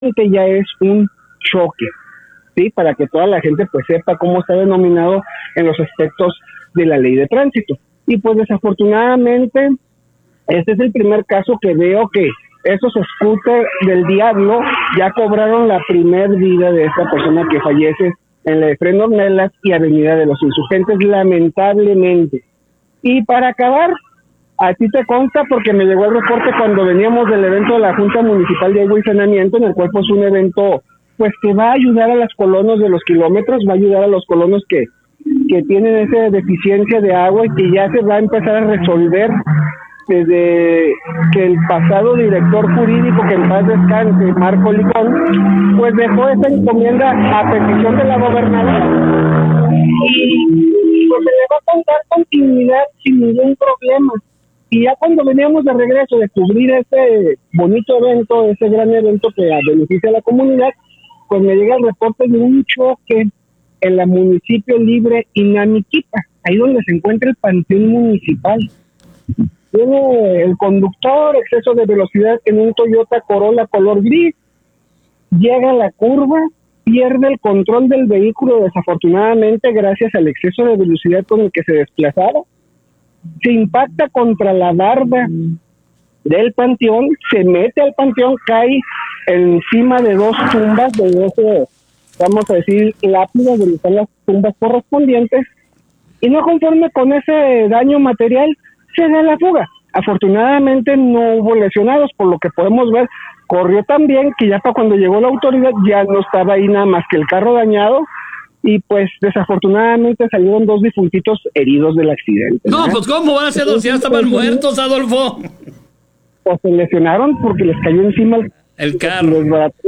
ya es un choque, ¿sí? Para que toda la gente pues sepa cómo está denominado en los aspectos de la ley de tránsito. Y pues desafortunadamente este es el primer caso que veo que esos scooters del diablo ya cobraron la primer vida de esta persona que fallece en la Efraín Ornelas y Avenida de los Insurgentes, lamentablemente. Y para acabar, a ti te consta porque me llegó el reporte cuando veníamos del evento de la Junta Municipal de Agua y Saneamiento, en el cual pues un evento pues que va a ayudar a los colonos de los kilómetros, va a ayudar a los colonos que tienen esa deficiencia de agua y que ya se va a empezar a resolver desde que el pasado director jurídico, que en paz descanse, Marco Licón, pues dejó esa encomienda a petición de la gobernadora y pues se le va a dar continuidad sin ningún problema. Y ya cuando veníamos de regreso de cubrir ese bonito evento, ese gran evento que beneficia a la comunidad, pues me llega el reporte de un choque en la municipio libre Inamiquipa, ahí donde se encuentra el panteón municipal. Tiene el conductor exceso de velocidad en un Toyota Corolla color gris, llega a la curva, pierde el control del vehículo desafortunadamente gracias al exceso de velocidad con el que se desplazaba, se impacta contra la barda del panteón, se mete al panteón, cae encima de dos tumbas, de dos, vamos a decir, lápidas donde están las tumbas correspondientes, y no conforme con ese daño material, se da la fuga. Afortunadamente no hubo lesionados, por lo que podemos ver, corrió tan bien que ya para cuando llegó la autoridad ya no estaba ahí nada más que el carro dañado, y pues desafortunadamente salieron dos difuntitos heridos del accidente. No, pues ¿cómo van a ser dos? Ya estaban muertos, Adolfo. Pues se lesionaron porque les cayó encima el carro.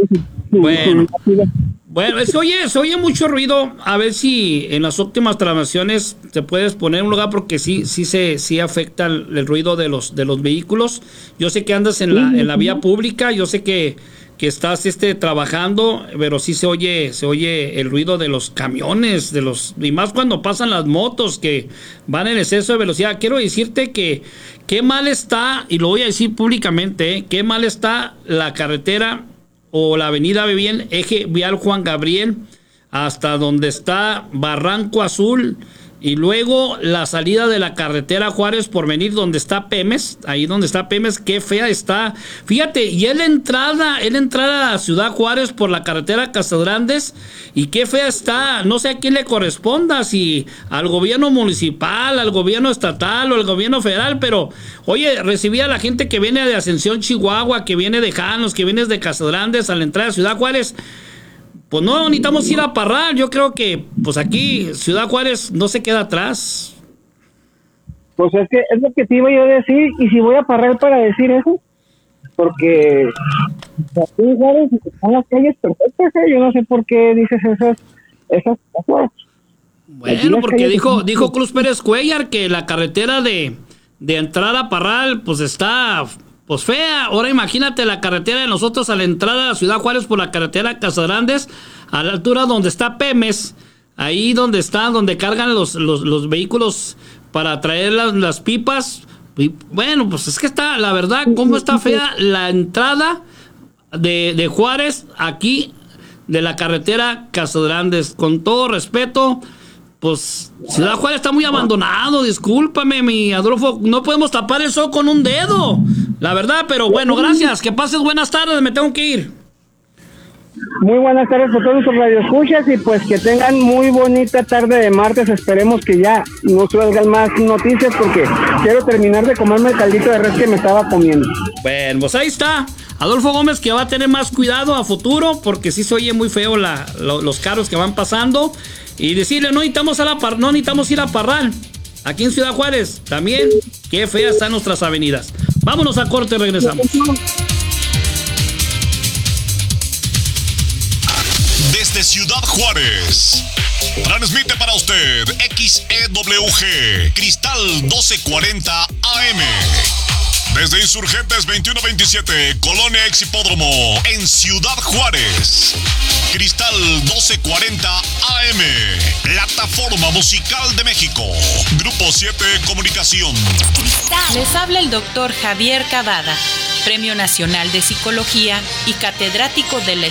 Bueno, se oye mucho ruido. A ver si en las últimas transmisiones te puedes poner en un lugar, porque sí afecta el ruido de los vehículos. Yo sé que andas en la vía pública, yo sé que estás trabajando, pero sí se oye el ruido de los camiones, y más cuando pasan las motos que van en exceso de velocidad. Quiero decirte que qué mal está, y lo voy a decir públicamente, qué mal está la carretera o la avenida Bebien, eje vial Juan Gabriel, hasta donde está Barranco Azul, y luego la salida de la carretera Juárez Porvenir, donde está Pemes, ahí donde está Pemes, qué fea está. Fíjate, y es la entrada a Ciudad Juárez por la carretera Casagrandes, y qué fea está. No sé a quién le corresponda, si al gobierno municipal, al gobierno estatal o al gobierno federal, pero oye, recibí a la gente que viene de Ascensión, Chihuahua, que viene de Janos, que viene de Casagrandes a la entrada de Ciudad Juárez. Pues no necesitamos ir a Parral. Yo creo que pues aquí Ciudad Juárez no se queda atrás. Pues es que es lo que te iba yo a decir, y si voy a Parral para decir eso, porque aquí en Juárez están las calles perfectas, yo no sé por qué dices esas cosas. Bueno, porque dijo Cruz Pérez Cuellar que la carretera de entrada a Parral pues está pues fea. Ahora imagínate la carretera de nosotros a la entrada a la Ciudad Juárez por la carretera Casagrandes, a la altura donde está Pemes, ahí donde cargan los vehículos para traer las pipas. Y bueno, pues es que está, la verdad, cómo está fea la entrada de Juárez aquí de la carretera Casagrandes. Con todo respeto, pues Ciudad Juárez está muy abandonado, discúlpame, mi Adolfo, no podemos tapar el sol con un dedo, la verdad, pero bueno, gracias, que pases buenas tardes, me tengo que ir. Muy buenas tardes a todos sus radioescuchas, y pues que tengan muy bonita tarde de martes. Esperemos que ya no salgan más noticias, porque quiero terminar de comerme el caldito de res que me estaba comiendo. Bueno, pues ahí está Adolfo Gómez, que va a tener más cuidado a futuro, porque sí se oye muy feo los carros que van pasando. Y decirle, no necesitamos ir a Parral. Aquí en Ciudad Juárez también, qué feas están nuestras avenidas. Vámonos a corte, regresamos. Desde Ciudad Juárez, transmite para usted XEWG Cristal 1240 AM. Desde Insurgentes 2127, Colonia Exhipódromo, en Ciudad Juárez. Cristal 1240 AM, Plataforma Musical de México. Grupo 7 Comunicación. Les habla el doctor Javier Cavada. Premio Nacional de Psicología y catedrático de la